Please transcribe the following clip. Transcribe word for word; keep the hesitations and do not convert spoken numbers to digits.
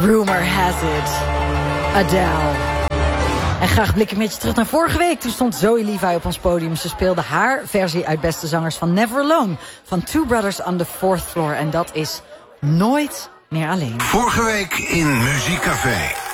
Rumor has it. Adele. En graag blik ik met je terug naar vorige week. Toen stond Zoe Levi op ons podium. Ze speelde haar versie uit Beste Zangers van Never Alone. Van Two Brothers on the Fourth Floor. En dat is Nooit meer alleen. Vorige week in Muziekcafé.